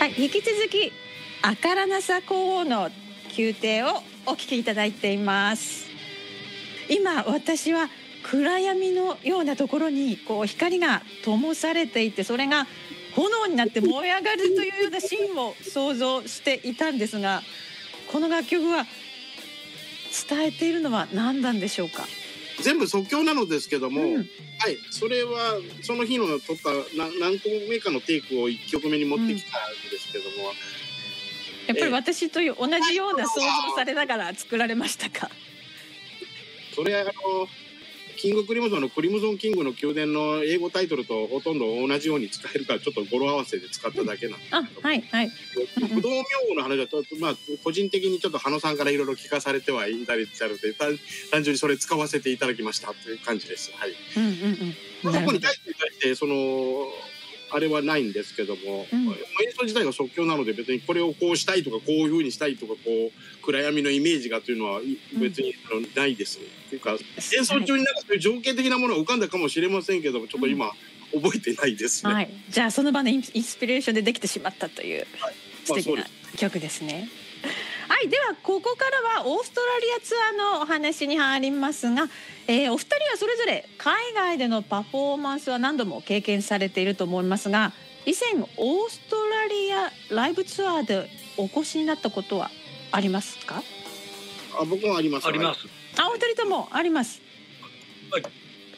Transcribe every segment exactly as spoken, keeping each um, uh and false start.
はい、引き続きアカラナサ皇后の宮廷をお聞きいただいています。今私は暗闇のようなところにこう光が灯されていて、それが炎になって燃え上がるというようなシーンを想像していたんですが、この楽曲は伝えているのは何なんでしょうか？ 全部即興なのですけども、うん、はい、それはその日の撮った何個目かのテイクをいっきょくめに持ってきたんですけども、うん、 やっぱり私と同じような想像されながら作られましたか？ それはあのキングクリムゾンのクリムゾンキングの宮殿の英語タイトルとほとんど同じように使えるから、ちょっと語呂合わせで使っただけなんですけど、うん、 あ、はいはい。 不動明王の話だと、まあ個人的にちょっと羽野さんからいろいろ聞かされてはいたりしたので、単純にそれ使わせていただきましたという感じです。はい。うんうんうん。そこに対してそのあれはないんですけども、うん、演奏自体が即興なので、別にこれをこうしたいとかこういう風にしたいとか、こう暗闇のイメージがというのは別にないです、うん、っていうか演奏中になんかそういう情景的なものが浮かんだかもしれませんけども、ちょっと今覚えてないですね、 はい、じゃあその場のインスピレーションでできてしまったという素敵な曲ですね。はい、ではここからはオーストラリアツアーのお話に入りますが、えー、お二人はそれぞれ海外でのパフォーマンスは何度も経験されていると思いますが、以前オーストラリアライブツアーでお越しになったことはありますか？ あ、僕もあります。 あります。 あ、お二人ともあります。はい。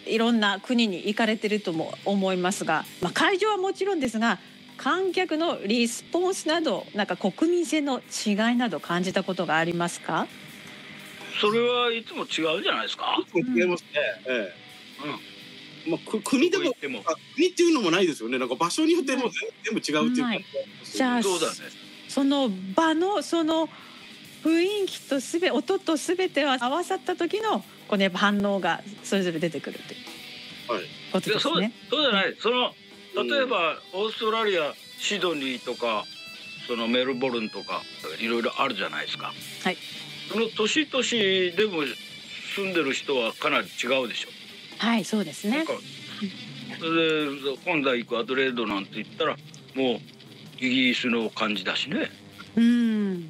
いろんな国に行かれているとも思いますが、まあ、会場はもちろんですが、観客のリスポンスなど、なんか国民性の違いなど感じたことがありますか？ それはいつも違うじゃないですか。 いつも違いますね。うん、ええ、まあ、国でも国っていうのもないですよね。なんか場所によっても全部違うっていうか、はい、 じゃあそうだね。その場のその雰囲気とすべ音とすべては合わさった時のこのやっぱ反応がそれぞれ出てくるということですね。 そうじゃない。その例えばオーストラリアシドニーとかそのメルボルンとかいろいろあるじゃないですか。 はい。 その都市都市でも住んでる人はかなり違うでしょ。 はい、そうですね。 それで今度行くアドレードなんて言ったらもうイギリスの感じだしね。 うん。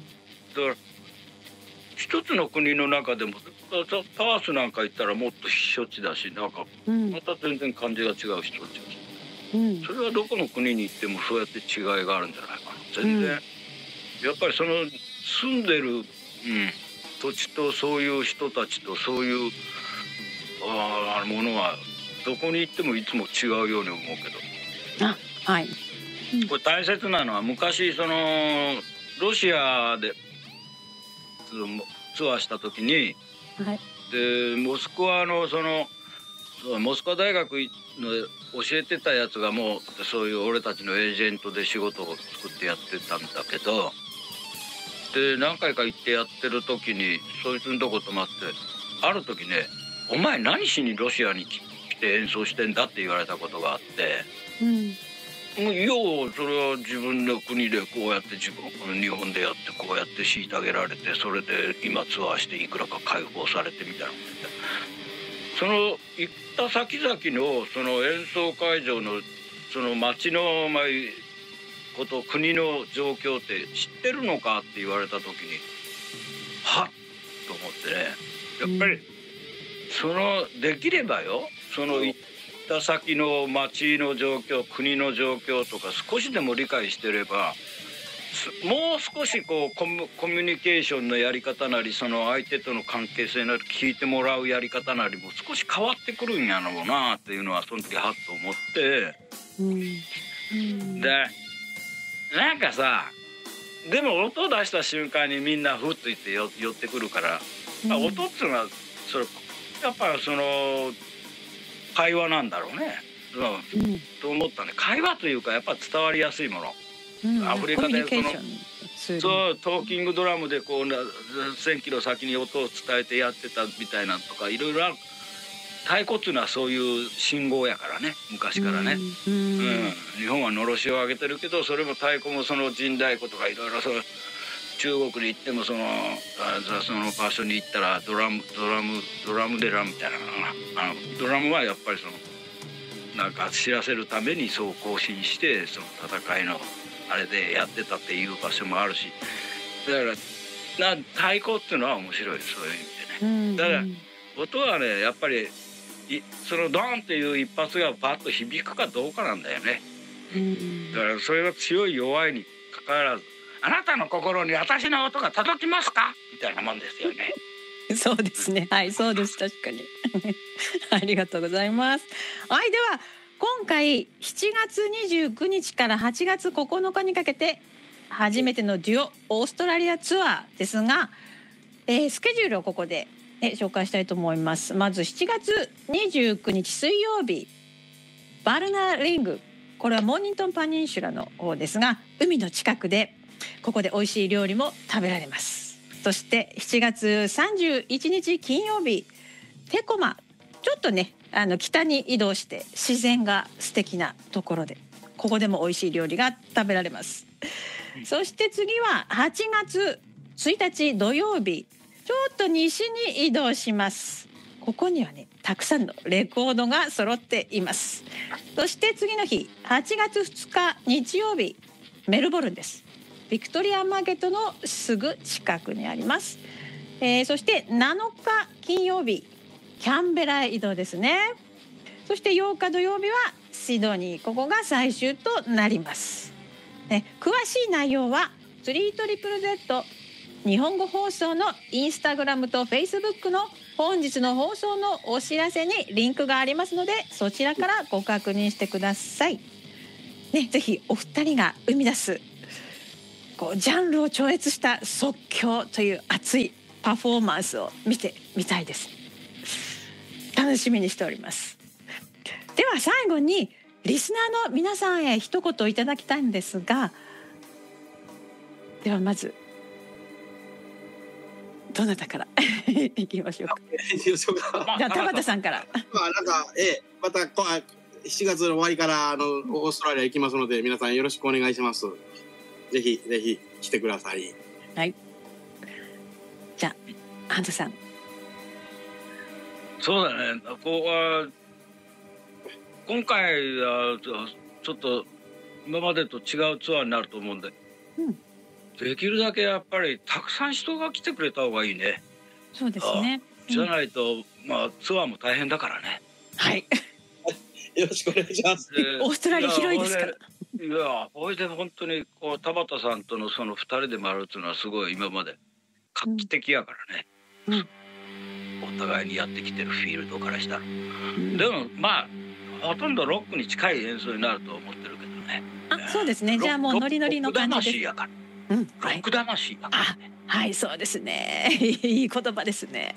だから一つの国の中でもパースなんか行ったらもっと避暑地だし、なんかまた全然感じが違う人たち、うん、それはどこの国に行ってもそうやって違いがあるんじゃないかな。全然、うん、やっぱりその住んでる、うん、土地とそういう人たちとそういうあものはどこに行ってもいつも違うように思うけど、 あ、はい、 うん、これ大切なのは昔そのロシアでツアーした時に、はい、でモスクワのそのモスクワ大学の教えてたやつがもうそういう俺たちのエージェントで仕事を作ってやってたんだけど、で何回か行ってやってる時にそいつのとこ泊まって、ある時ね「お前何しにロシアに来て演奏してんだ」って言われたことがあって、うんいやそれは自分の国でこうやって自分この日本でやってこうやって虐げられて、それで今ツアーしていくらか解放されてみたいなことで、その行った先々のその演奏会場のその町のまあこと国の状況って知ってるのかって言われた時にはっと思ってね、やっぱりそのできればよその行った先の町の状況国の状況とか少しでも理解してれば、もう少しこうコミュニケーションのやり方なりその相手との関係性なり聞いてもらうやり方なりも少し変わってくるんやろうなっていうのはその時はっと思って、うんうん、でなんかさでも音を出した瞬間にみんなふっと言って寄ってくるから、うん、音っていうのはそれやっぱりその会話なんだろうね、うん、と思ったね。会話というかやっぱ伝わりやすいもの、うん、アフリカでそのそうトーキングドラムでこうせんキロ先に音を伝えてやってたみたいなとかいろいろある。太鼓っていうのはそういう信号やからね昔からね、うん、うん、日本はのろしを上げてるけどそれも太鼓もその陣太鼓とかいろいろそう中国に行ってもそのあその場所に行ったらドラムドラムドラムデラみたいなのあのドラムはやっぱりそのなんか知らせるためにそう行進してその戦いのあれでやってたっていう場所もあるし、だからな太鼓っていうのは面白い、そういう意味でね。だから音はねやっぱりいそのドンっていう一発がパッと響くかどうかなんだよね。だからそれが強い弱いにかかわらず、あなたの心に私の音が届きますかみたいなもんですよね。 そうですね、はい、そうです、確かにありがとうございます。はい、では今回しちがつにじゅうくにちからはちがつここのかにかけて初めてのデュオオーストラリアツアーですが、えー、スケジュールをここで、ね、紹介したいと思います。まずしちがつにじゅうくにち水曜日、バルナーリング、これはモーニントンパニンシュラの方ですが、海の近くでここで美味しい料理も食べられます。そしてしちがつさんじゅういちにち金曜日、テコマ、ちょっとねあの北に移動して自然が素敵なところで、ここでも美味しい料理が食べられます。そして次ははちがつついたち土曜日、ちょっと西に移動します。ここにはねたくさんのレコードが揃っています。そして次の日はちがつふつか日曜日、メルボルンです。ビクトリアマーケットのすぐ近くにあります。えー、そしてなのか金曜日、キャンベラへ移動ですね。そしてようか土曜日はシドニー、ここが最終となります、ね、詳しい内容は スリートリプルゼット 日本語放送のインスタグラムとフェイスブックの本日の放送のお知らせにリンクがありますので、そちらからご確認してください、ね、ぜひお二人が生み出すこうジャンルを超越した即興という熱いパフォーマンスを見てみたいです。楽しみにしております。では最後にリスナーの皆さんへ一言いただきたいんですが、ではまずどなたからいきましょうか。じゃあ田畑さんから。 まあなんかええまたしちがつの終わりからあのオーストラリア行きますので、皆さんよろしくお願いします。ぜひぜひ来てください。 はい。じゃあハントさん。 そうだね。ここは今回はちょっと今までと違うツアーになると思うんで、うん、できるだけやっぱりたくさん人が来てくれた方がいいね。 そうですね。 じゃないと、うん、まあツアーも大変だからね。 はい。 よろしくお願いします。 オーストラリア広いですから。 いや、これで本当にこう田畑さんとのそのふたりで回るっていうのはすごい今まで画期的やからね。うんうんお互いにやってきてるフィールドからしたら、うん、でもまあほとんどロックに近い演奏になると思ってるけどね。 あ、そうですね。じゃあもうノリノリの感じです。 ロック魂やから、うん、ロック魂やから、 ね、あ、はい、そうですね。いい言葉ですね。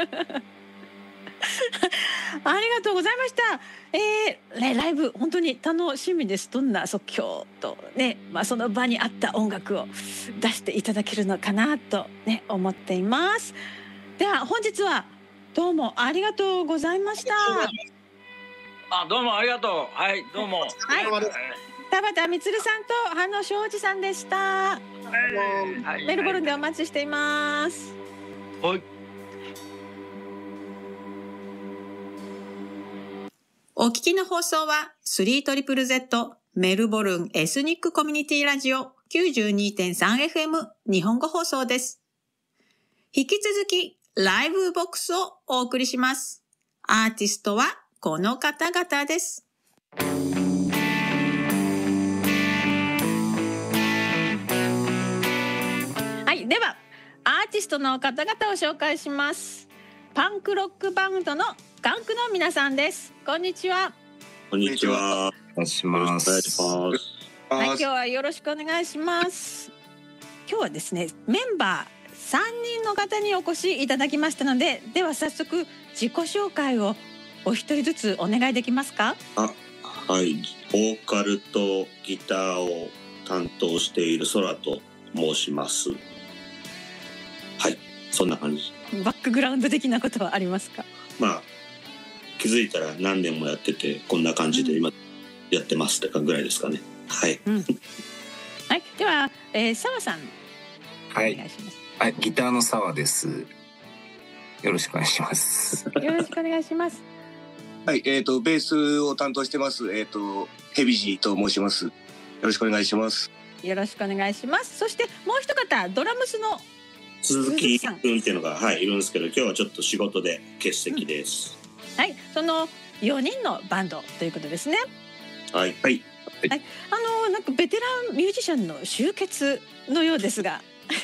ありがとうございました。えー、ね、ライブ本当に楽しみです。どんな即興とね、まあその場に合った音楽を出していただけるのかなとね思っています。では本日はどうもありがとうございました。 あ、どうもありがとう。はい、どうも。はい。 田畑充さんと羽野庄司さんでした。はい、メルボルンでお待ちしています。 はい。 お聞きの放送は スリートリプルゼット メルボルンエスニックコミュニティラジオ きゅうじゅうにてんさんエフエム 日本語放送です。引き続きライブボックスをお送りします。アーティストはこの方々です。はい、ではアーティストの方々を紹介します。パンクロックバンドのガンクの皆さんです。こんにちは。 こんにちは。お願いします。 はい、今日はよろしくお願いします。今日はですね、メンバーさんにんの方にお越しいただきましたので、では早速自己紹介をお一人ずつお願いできますか？ あ、はい、ボーカルとギターを担当している空と申します。はい、そんな感じ。 バックグラウンド的なことはありますか？ まあ気づいたら何年もやっててこんな感じで今やってますってかぐらいですかね。はい。うん、 はい、では、えー、澤さん、 はい、お願いします。はい、ギターの澤です。よろしくお願いします。 よろしくお願いします。 はい、えっ、ー、とベースを担当してます。えっ、ー、とヘビジーと申します。よろしくお願いします。 よろしくお願いします。そしてもう一方、ドラムスの鈴木君っていうのが、はい、いるんですけど、今日はちょっと仕事で欠席です。 うん、はい、そのよにんのバンドということですね。 はいはい、 はい、あのなんかベテランミュージシャンの集結のようですが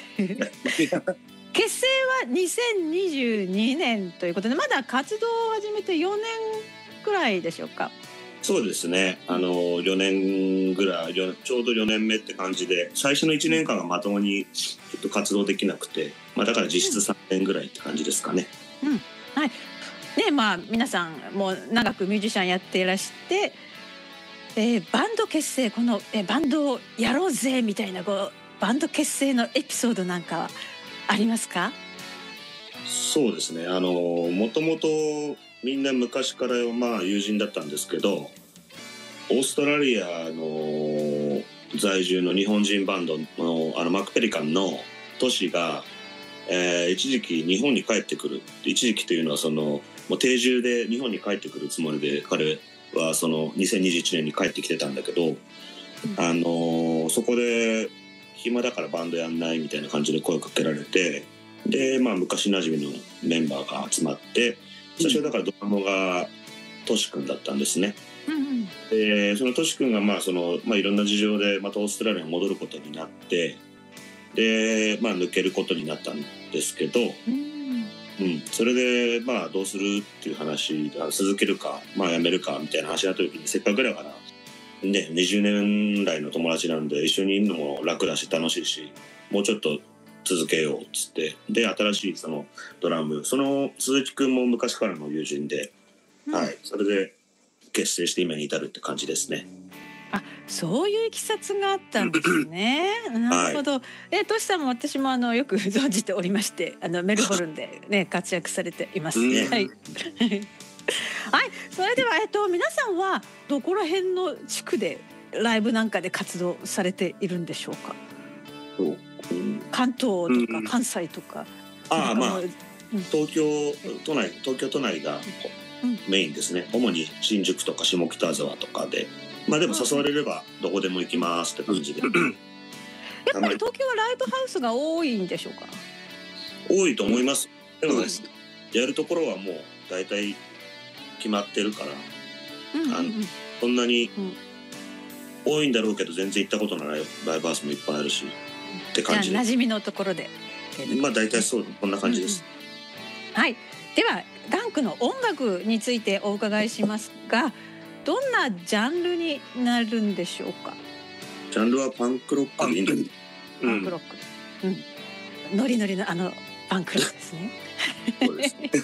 結成はにせんにじゅうにねんということで、まだ活動を始めてよねんくらいでしょうか。 そうですね、あのよねんぐらい、ちょうどよねんめって感じで、最初のいちねんかんがまともにちょっと活動できなくて、まあ、だから実質さんねんぐらいって感じですかね。 うん、うん、はいね、まあ皆さんもう長くミュージシャンやっていらして、えー、バンド結成、この、えー、バンドをやろうぜみたいな、こうバンド結成のエピソードなんかはありますか？ そうですね、あのもともとみんな昔からまあ友人だったんですけど、オーストラリアの在住の日本人バンドのあのマック・ペリカンのトシが、えー、一時期日本に帰ってくる、一時期というのはそのもう定住で日本に帰ってくるつもりで、彼はそのにせんにじゅういちねんに帰ってきてたんだけど、うん、あのそこで暇だからバンドやんないみたいな感じで声かけられて、で、まあ、昔なじみのメンバーが集まって、最初はだからドラムがトシ君だったんですね。うんうん、でそのトシ君がまあその、まあ、いろんな事情でまたオーストラリアに戻ることになって、で、まあ、抜けることになったんですけど、うんうん、それでまあどうするっていう話、続けるか、まあ、やめるかみたいな話になった時に、せっかくだから、ね、にじゅうねん来の友達なんで一緒にいるのも楽だし楽しいし、もうちょっと続けようっつって、で新しいそのドラム、その鈴木くんも昔からの友人で、うん、はい、それで結成して今に至るって感じですね。 あ、そういういきさつがあったんですね。なるほど。はい、えトシさんも私もあのよく存じておりまして、あのメルボルンでね活躍されています。はい。はい、それではえっと皆さんはどこら辺の地区でライブなんかで活動されているんでしょうか。 うん、 関東とか関西とか。 うん、ああ、まあ、うん、東京都内東京都内がメインですね。主に新宿とか下北沢とかで、まあでも誘われればどこでも行きますって感じで。やっぱり東京はライブハウスが多いんでしょうか。 多いと思います。でもやるところはもう大体決まってるから、うんうんうん、あのそんなに多いんだろうけど全然行ったことのないライブハウスもいっぱいあるしって感じで。 じゃあ馴染みのところで。 まあ大体そう、こんな感じです。 うんうん、はい。ではガンクの音楽についてお伺いしますが、どんなジャンルになるんでしょうか。 ジャンルはパンクロックでいいんだけど。 パンクロック。うん。うん、ノリノリのあのパンクロックですね。そうですね。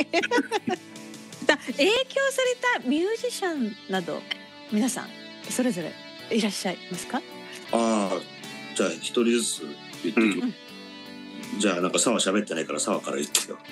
だ影響されたミュージシャンなど皆さんそれぞれいらっしゃいますか。 ああ、じゃあ一人ずつ言ってきます。うん、じゃあなんかサワ喋ってないからサワから言ってよ。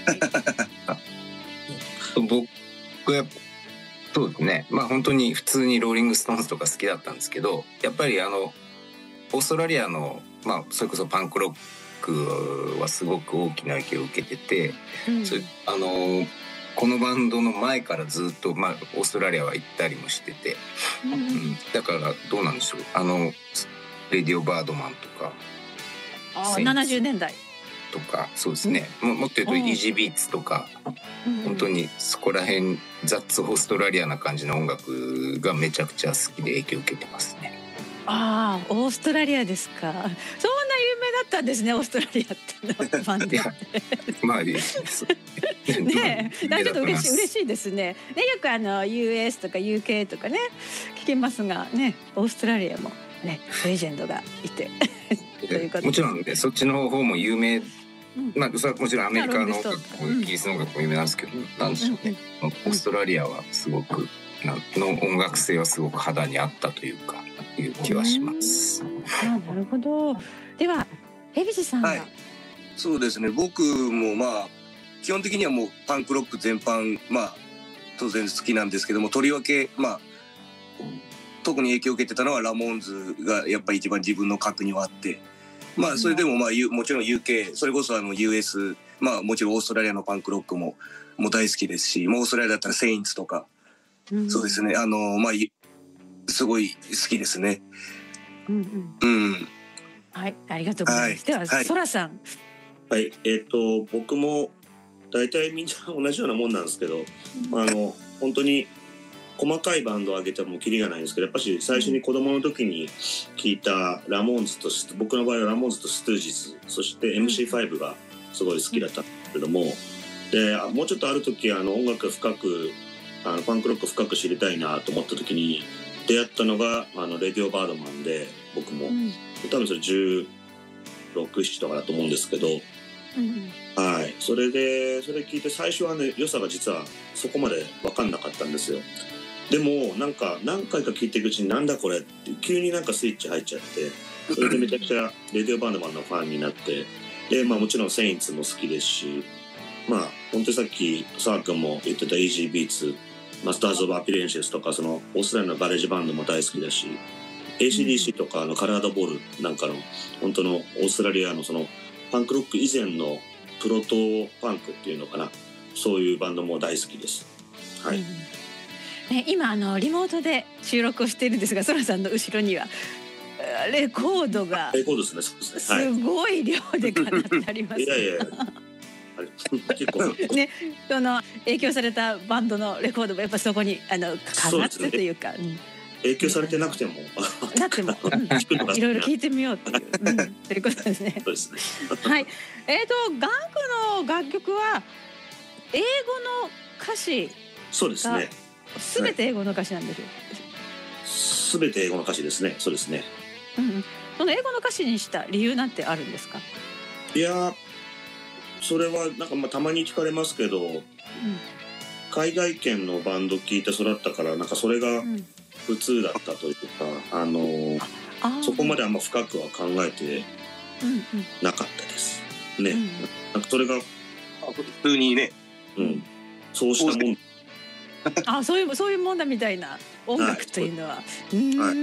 僕はそうですね、まあ本当に普通にローリングストーンズとか好きだったんですけど、やっぱりあのオーストラリアの、まあ、それこそパンクロックはすごく大きな影響を受けてて、うん、それあのこのバンドの前からずっと、まあ、オーストラリアは行ったりもしてて、うんうん、だからどうなんでしょう、あのレディオバードマンとかあななじゅうねんだいとか、そうですね、うん、もっと言うとイージービーツとか、うん、本当にそこら辺ザッツオーストラリアな感じの音楽がめちゃくちゃ好きで影響を受けてますね。 ああ、オーストラリアですか。そんな有名だったんですね、オーストラリアってのバンドって。 まあいいですねえ、ちょっと嬉しい嬉しいですね。ね、よくあの ユーエス とか ユーケー とかね聞きますがね、オーストラリアもねレジェンドがいてということでもちろんねそっちの方も有名。うん、まあそれはもちろんアメリカの音楽、イギリスの音楽も有名なんですけど、なんでしょうね。オーストラリアはすごくの音楽性はすごく肌にあったというか。いう気はします。 あ、なるほど。ではヘビジさんが、はい、 そうですね。僕もまあ基本的にはもうパンクロック全般まあ当然好きなんですけども、とりわけまあ特に影響を受けてたのはラモーンズがやっぱり一番自分の核にはあって、まあそれでもまあもちろん ユーケー それこそあの ユーエス まあもちろんオーストラリアのパンクロックももう大好きですし、もうオーストラリアだったらセインツとか、うん、そうですねあのまあすごい好きですね。 うんうん。うん、はい、ありがとうございます。はい、では、そらさん。 はい、えっと僕も大体みんな同じようなもんなんですけど、うん、あの本当に細かいバンドを上げてもキリがないんですけど、やっぱし最初に子供の時に聞いたラモーンズと、僕の場合はラモーンズとストゥージズ、そして エムシーファイブ がすごい好きだったんですけども、でもうちょっとある時あの音楽深くあのパンクロック深く知りたいなと思った時に出会ったのがあのレディオバードマンで、僕も、うん、多分それじゅうろく、ななとかだと思うんですけど、うん、はい、それでそれ聞いて最初はね良さが実はそこまで分かんなかったんですよ。でもなんか何回か聴いていくうちになんだこれって急になんかスイッチ入っちゃって、それでめちゃくちゃレディオバンドマンのファンになって、で、まあ、もちろんセインツも好きですし、まあ本当にさっき澤君も言ってたイージービーツ、マスターズ・オブ・アピレンシスとかそのオーストラリアのガレージバンドも大好きだし、 エーシーディーシー とかあのカラードボールなんかの本当のオーストラリアのそのパンクロック以前のプロトパンクっていうのかな、そういうバンドも大好きです。はい、うんね、今あのリモートで収録をしているんですが、そらさんの後ろにはレコードがレコードですね、そうですね、 すごい量で飾ってあります、ね、 いやいやいや結構ね、その影響されたバンドのレコードもやっぱそこにあの飾ってというか、う、ね、うん、 影響されてなくてもなくても、うん、いろいろ聞いてみようという、うん、ということですね。 そうですねはい、えーとガンクの楽曲は英語の歌詞、 そうですね、 すべて英語の歌詞なんですよ。 すべて英語の歌詞ですね。そうですね。 うん、その英語の歌詞にした理由なんてあるんですか？ いや、それはなんかまあたまに聞かれますけど、うん、海外圏のバンド聞いて育ったからなんかそれが普通だったというか、うん、あのあそこまであんま深くは考えてなかったです。ね、うん、なんかそれが普通にね、 うん、そうしたもん。 あ、そういうそういうもんだみたいな音楽というのは、はい、うーん、はい、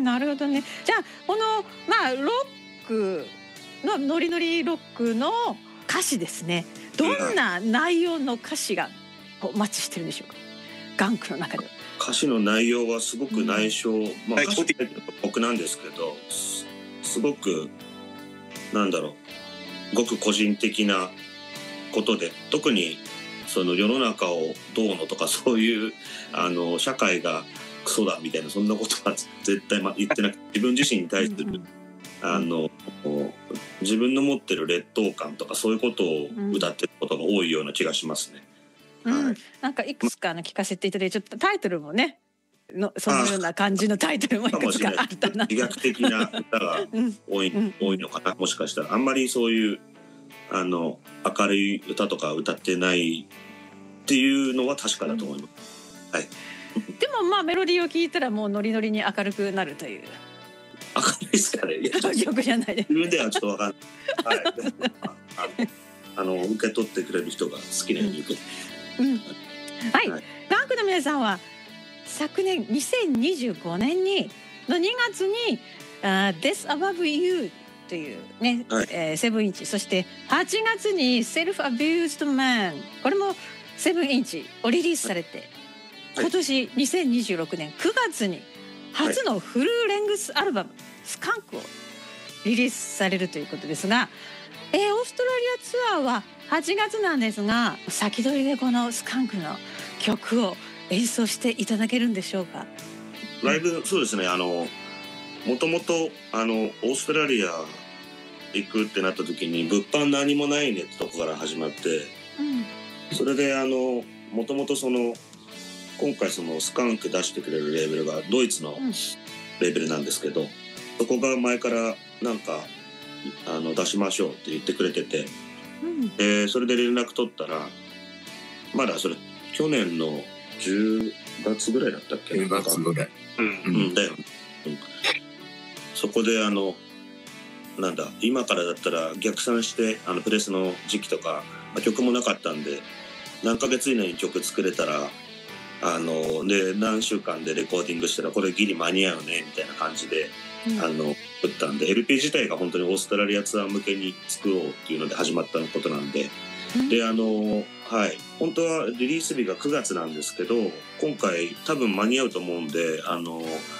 なるほどね。じゃあこのまあロックのノリノリロックの歌詞ですね。どんな内容の歌詞がこうマッチしてるんでしょうか。ガンクの中で。 歌詞の内容はすごく内緒、うん、まあ歌詞って僕なんですけど、す, すごくなんだろう、ごく個人的なことで、特にその世の中をどうのとかそういうあの社会がクソだみたいなそんなことは絶対言ってなくて、自分自身に対するうん、あの自分の持ってる劣等感とかそういうことを歌ってることが多いような気がしますね。 うん、はい、なんかいくつかの聞かせていただいて、ちょっとタイトルもねのそのような感じのタイトルもいくつかあったな。 自虐的な歌が多い、うん、多いのかな、もしかしたらあんまりそういうあの明るい歌とか歌ってないっていうのは確かだと思います、うん、はい。 でもまあメロディーを聞いたらもうノリノリに明るくなるという。 明るいですかね。 曲じゃないです。 自分ではちょっとわかんない。はい。あの、あの受け取ってくれる人が好きなように受け取る。うん。はい。ガンクの皆さんは昨年にせんにじゅうごねんにのにがつにuh, Death Above Youというね、はい、えー、セブンインチ、そしてはちがつに Self Abused Man、 これもセブンインチをリリースされて、はい、今年にせんにじゅうろくねんくがつに初のフルレングスアルバム、はい、スカンクをリリースされるということですが、えー、オーストラリアツアーははちがつなんですが、先取りでこのスカンクの曲を演奏していただけるんでしょうか。 ライブ、そうですね、あのもともとあのオーストラリア行くってなった時に物販何もないねってとこから始まって、うん、それであのもともとその今回そのスカンク出してくれるレーベルがドイツのレーベルなんですけど、うん、そこが前からなんかあの出しましょうって言ってくれてて、うん、でそれで連絡取ったらまだそれ去年のじゅうがつぐらいだったっけ。 じゅうがつぐらい、 うん、うん、だよ、うん、そこであのなんだ今からだったら逆算してあのプレスの時期とか、まあ、曲もなかったんで何ヶ月以内に曲作れたらあので何週間でレコーディングしたらこれギリ間に合うねみたいな感じで、うん、あの作ったんで エルピー 自体が本当にオーストラリアツアー向けに作ろうっていうので始まったことなんで、うん、であのはい本当はリリース日がくがつなんですけど今回多分間に合うと思うんであの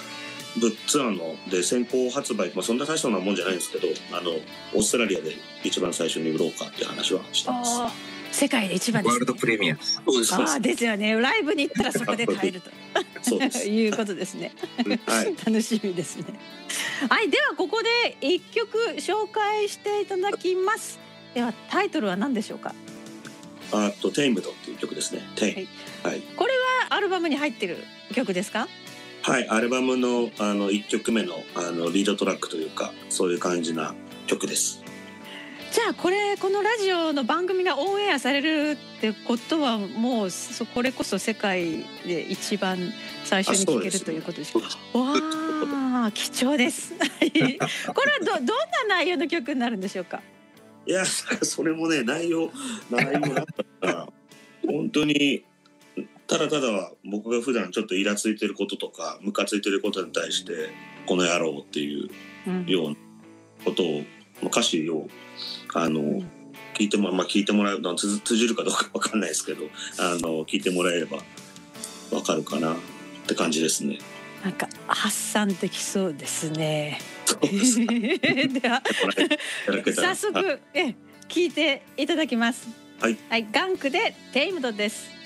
ブッツアーので先行発売、まあ、そんな大したもんじゃないんですけど、あのオーストラリアで一番最初に売ろうかっていう話はしてます。 世界で一番です、ね、 ワールドプレミア。 そうです。 ああですよね。ライブに行ったらそこで買えるとそうですいうことですね。 はい、 楽しみですね。はい、ではここで一曲紹介していただきます。ではタイトルは何でしょうか。 あとテイムドっていう曲ですね。テイム、はい、 これはアルバムに入ってる曲ですか。 はい、アルバムのあのいっきょくめのあのリードトラックというか、そういう感じな曲です。 じゃあこれこのラジオの番組がオンエアされるってことはもうこれこそ世界で一番最初に聴けるということですか。わあ貴重です。これは ど, どんな内容の曲になるんでしょうか。 いやそれもね内容内容だったら本当にただただ僕が普段ちょっとイラついてることとかムカついてることに対してこの野郎っていうようなことを、うん、歌詞をあの、うん、聞いてもまあ聞いてもらうの通じるかどうかわかんないですけど、あの聞いてもらえればわかるかなって感じですね。 なんか発散できそうですね。 そうですでは早速え聞いていただきます。 はい、 はい、ガンクでテイムドです。